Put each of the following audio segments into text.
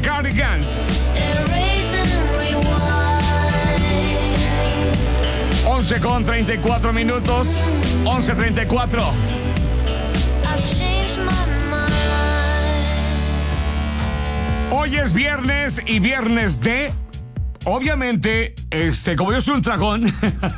Cardigans. 11:34. 11:34. Hoy es viernes y viernes de... Obviamente, como yo soy un dragón,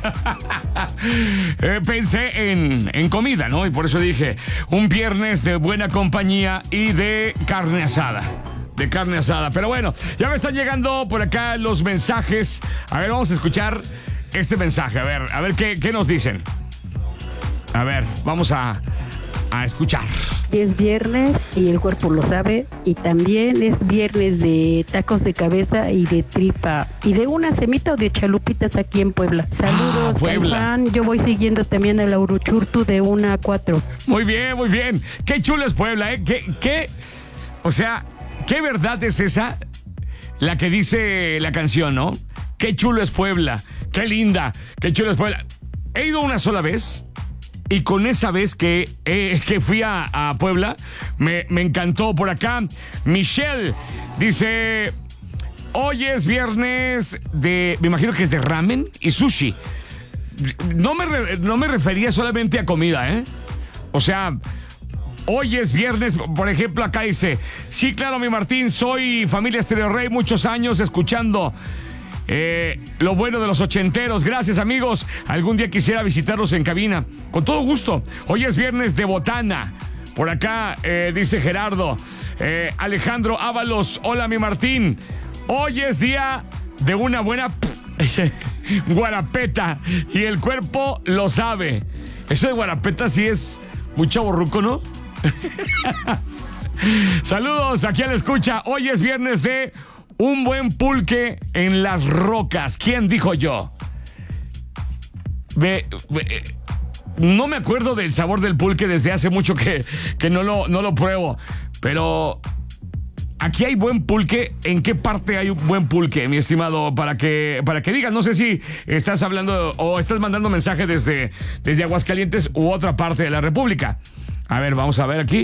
pensé en comida, ¿no? Y por eso dije, un viernes de buena compañía y de carne asada. De carne asada. Pero bueno, ya me están llegando por acá los mensajes. A ver, vamos a escuchar este mensaje. A ver qué nos dicen. A ver, vamos a escuchar. Es viernes y el cuerpo lo sabe, y también es viernes de tacos de cabeza y de tripa y de una semita o de chalupitas aquí en Puebla. Saludos, Puebla. Caifán. Yo voy siguiendo también a Lauruchurtu de 1 a 4. Muy bien, muy bien. Qué chulo es Puebla, ¿eh? O sea, ¿qué verdad es esa? La que dice la canción, ¿no? Qué chulo es Puebla. Qué linda. Qué chulo es Puebla. He ido una sola vez. Y con esa vez que fui a Puebla, me encantó. Por acá, Michelle dice, hoy es viernes de... Me imagino que es de ramen y sushi. No me refería solamente a comida, ¿eh? O sea, hoy es viernes, por ejemplo, acá dice, sí, claro, mi Martín, soy familia Stereo Rey, muchos años escuchando... lo bueno de los ochenteros. Gracias, amigos. Algún día quisiera visitarlos en cabina. Con todo gusto. Hoy es viernes de botana. Por acá dice Gerardo. Alejandro Ábalos. Hola, mi Martín. Hoy es día de una buena guarapeta. Y el cuerpo lo sabe. Eso de guarapeta sí es muy chavorruco, ¿no? Saludos aquí a la escucha. Hoy es viernes de... un buen pulque en las rocas. ¿Quién dijo yo? No me acuerdo del sabor del pulque desde hace mucho que no lo pruebo. Pero aquí hay buen pulque. ¿En qué parte hay un buen pulque, mi estimado? Para que digas, no sé si estás hablando o estás mandando mensaje desde Aguascalientes u otra parte de la República. A ver, vamos a ver aquí.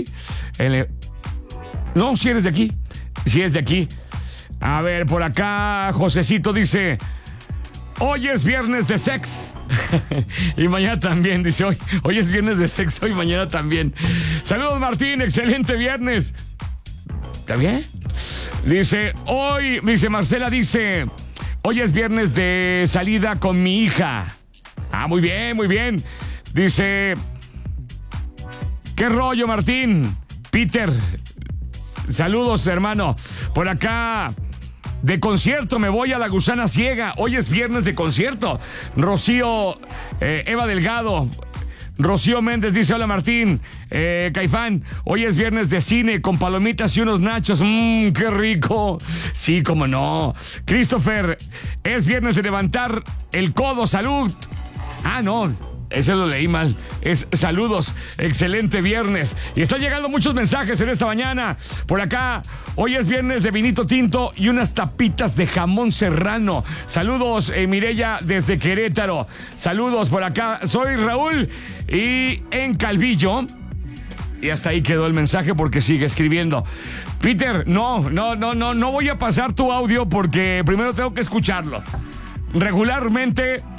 No, si eres de aquí. Si es de aquí. A ver, por acá, Josecito dice, hoy es viernes de sex. Y mañana también, dice, hoy es viernes de sexo y mañana también. Saludos, Martín, excelente viernes. ¿Está bien? Dice, Marcela dice, hoy es viernes de salida con mi hija. Muy bien, muy bien. Dice, ¿qué rollo, Martín? Peter, saludos, hermano. Por acá... de concierto, me voy a La Gusana Ciega. Hoy es viernes de concierto. Rocío, Eva Delgado. Rocío Méndez dice, hola Martín, Caifán, hoy es viernes de cine con palomitas y unos nachos. ¡Qué rico! Sí, cómo no. Christopher, es viernes de levantar el codo. Salud. No, ese lo leí mal. Es saludos, excelente viernes. Y están llegando muchos mensajes en esta mañana. Por acá, hoy es viernes de vinito tinto y unas tapitas de jamón serrano. Saludos, Mireya desde Querétaro. Saludos por acá. Soy Raúl y en Calvillo. Y hasta ahí quedó el mensaje porque sigue escribiendo. Peter, no voy a pasar tu audio porque primero tengo que escucharlo. Regularmente